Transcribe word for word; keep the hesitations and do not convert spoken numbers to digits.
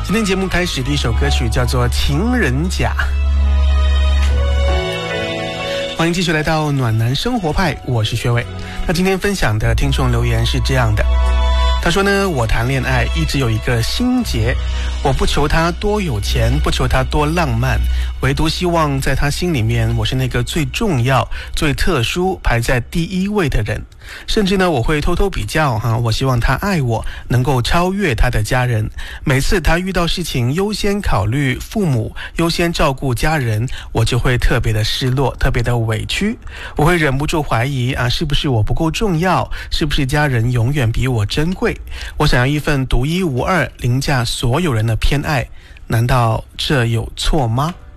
今天节目开始，第一首歌曲叫做《情人甲》。欢迎继续来到暖男生活派，我是薛伟。那今天分享的听众留言是这样的，他说呢，我谈恋爱一直有一个心结，我不求他多有钱，不求他多浪漫，唯独希望在他心里面我是那个最重要最特殊排在第一位的人。甚至呢我会偷偷比较哈，我希望他爱我能够超越他的家人，每次他遇到事情优先考虑父母优先照顾家人，我就会特别的失落，特别的委屈，我会忍不住怀疑啊，是不是我不够重要，是不是家人永远比我珍贵，我想要一份独一无二凌驾所有人的偏爱，难道这有错吗？